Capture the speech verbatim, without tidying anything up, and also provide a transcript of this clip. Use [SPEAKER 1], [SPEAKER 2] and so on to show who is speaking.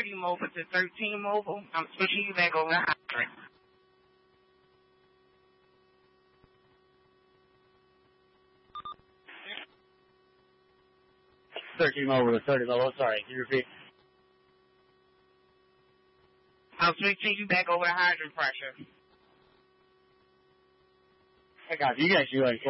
[SPEAKER 1] thirty mobile to thirteen mobile. I'm switching you back over to hydrant.
[SPEAKER 2] thirteen mobile to thirty mobile. Sorry, can you repeat?
[SPEAKER 1] I'm switching you back over to hydrant pressure.
[SPEAKER 2] I got you. You guys, you like